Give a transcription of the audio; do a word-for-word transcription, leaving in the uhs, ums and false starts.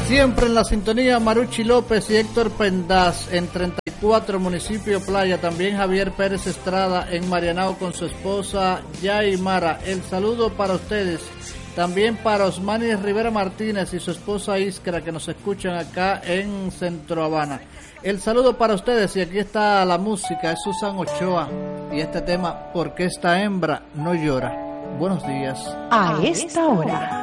Siempre en la sintonía Maruchi López y Héctor Pendaz en treinta y cuatro Municipio Playa. También Javier Pérez Estrada en Marianao con su esposa Yaimara. El saludo para ustedes. También para Osmani Rivera Martínez y su esposa Iskra, que nos escuchan acá en Centro Habana. El saludo para ustedes, y aquí está la música, es Susan Ochoa y este tema, ¿Por qué esta hembra no llora? Buenos días. A esta hora